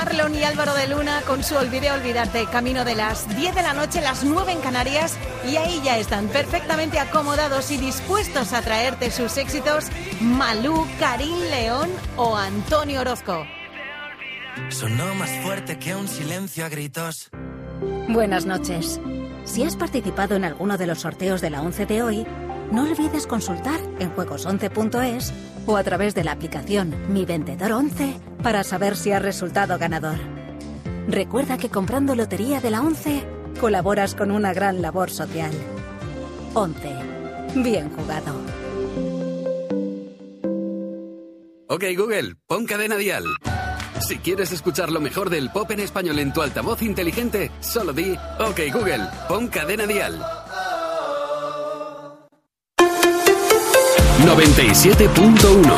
Marlon y Álvaro de Luna con su Olvidé Olvidarte, camino de las 10 de la noche, las 9 en Canarias, y ahí ya están perfectamente acomodados y dispuestos a traerte sus éxitos Malú, Karim León o Antonio Orozco. Sonó más fuerte que un silencio a gritos. Buenas noches. Si has participado en alguno de los sorteos de la 11 de hoy, no olvides consultar en juegos11.es o a través de la aplicación Mi Vendedor 11 para saber si has resultado ganador. Recuerda que comprando Lotería de la 11 colaboras con una gran labor social. 11. Bien jugado. Ok, Google, pon Cadena Dial. Si quieres escuchar lo mejor del pop en español en tu altavoz inteligente, solo di OK Google, pon Cadena Dial. 97.1